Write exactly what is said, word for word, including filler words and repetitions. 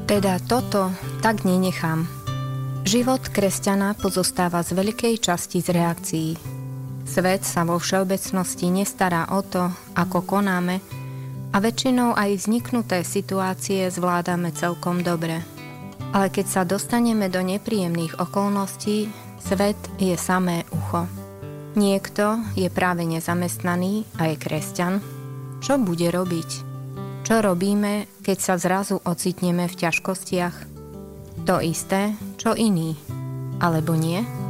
Teda toto tak nenechám. Život kresťana pozostáva z veľkej časti z reakcií. Svet sa vo všeobecnosti nestará o to, ako konáme, a väčšinou aj vzniknuté situácie zvládame celkom dobre. Ale keď sa dostaneme do nepríjemných okolností, svet je samé ucho. Niekto je práve nezamestnaný a je kresťan. Čo bude robiť? Čo robíme, keď sa zrazu ocitneme v ťažkostiach? To isté, čo iný. Alebo nie?